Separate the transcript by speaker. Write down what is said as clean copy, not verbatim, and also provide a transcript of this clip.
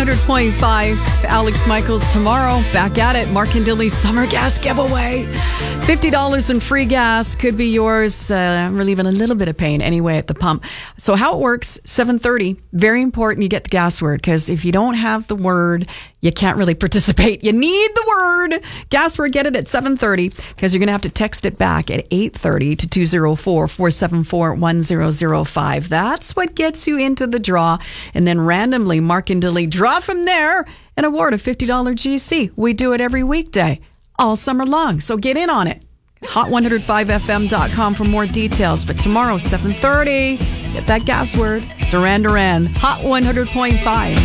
Speaker 1: 100.5, Alex Michaels tomorrow. Back at it. Mark and Dilly's summer gas giveaway. $50 in free gas could be yours. Relieving a little bit of pain anyway at the pump. So how it works, 7:30, very important you get the gas word, because if you don't have the word, you can't really participate. You need the word. Gas word, get it at 7:30, because you're going to have to text it back at 8:30 to 204-474-1005. That's what gets you into the draw. And then randomly, Mark and Dilly draw from there an award of $50 GC. We do it every weekday, all summer long. So get in on it. Hot1055fm.com for more details. But tomorrow, 7:30, get that gas word. Duran Duran, Hot 100.5.